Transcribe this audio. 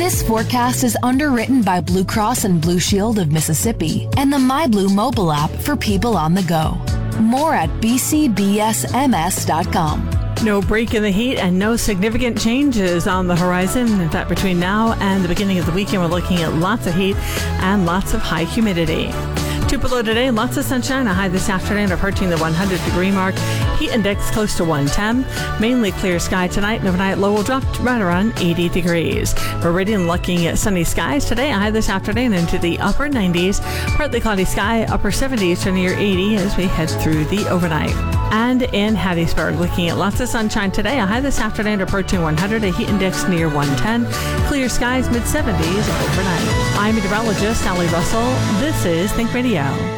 This forecast is underwritten by Blue Cross and Blue Shield of Mississippi and the MyBlue mobile app for people on the go. More at bcbsms.com. No break in the heat and no significant changes on the horizon. In fact, between now and the beginning of the weekend, we're looking at lots of heat and lots of high humidity. 2 below today, lots of sunshine. A high this afternoon approaching the 100-degree mark. Heat index close to 110. Mainly clear sky tonight, and overnight low will drop to right around 80 degrees. Meridian looking at sunny skies today. A high this afternoon into the upper 90s. Partly cloudy sky, upper 70s to near 80 as we head through the overnight. And in Hattiesburg, looking at lots of sunshine today. A high this afternoon approaching 100. A heat index near 110. Clear skies, mid-70s overnight. I'm meteorologist Sally Russell. This is Think Radio.